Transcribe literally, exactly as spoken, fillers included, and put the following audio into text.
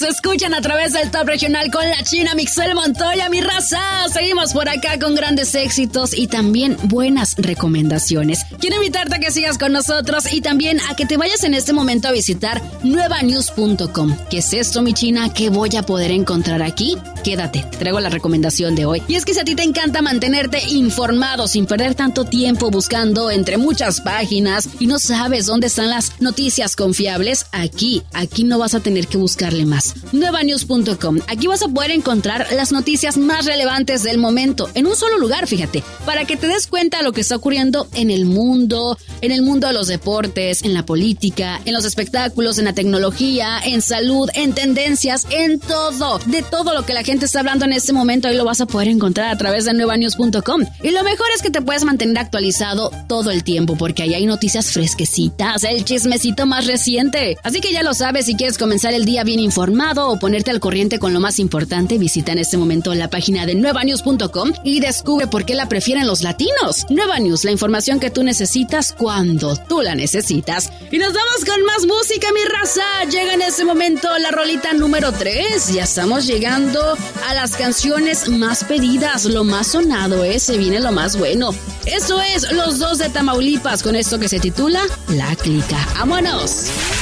escuchan a través del Top Regional con la China Mixel Montoya, mi raza. Seguimos por acá con grandes éxitos y también buenas recomendaciones. Quiero invitarte a que sigas con nosotros y también a que te vayas en este momento a visitar nueva news punto com. ¿Qué es esto, mi China? ¿Qué voy a poder encontrar aquí? Quédate, te traigo la recomendación de hoy. Y es que si a ti te encanta mantenerte informado sin perder tanto tiempo buscando entre muchas páginas y no sabes dónde están las noticias confiables, aquí, aquí no vas a tener que buscarle más. nueva news punto com. Aquí vas a poder encontrar las noticias más relevantes del momento en un solo lugar, fíjate, para que te des cuenta de lo que está ocurriendo en el mundo, en el mundo de los deportes, en la política, en los espectáculos, en la tecnología, en salud, en tendencias, en todo, de todo lo que la gente está hablando en este momento. Ahí lo vas a poder encontrar a través de nueva news punto com. Y lo mejor es que te puedes mantener actualizado todo el tiempo, porque ahí hay noticias fresquecitas, el chismecito más reciente. Así que ya lo sabes, si quieres comenzar el día bien informado o ponerte al corriente con lo más importante, visita en este momento la página de nueva news punto com y descubre por qué la prefieren los latinos. Nueva News, la información que tú necesitas cuando tú la necesitas. Y nos vamos con más música, mi raza. Llega en este momento la rolita número tres. Ya estamos llegando a las canciones más pedidas, lo más sonado, ¿eh? Se viene lo más bueno. Eso es Los Dos de Tamaulipas con esto que se titula La Clica. ¡Vámonos!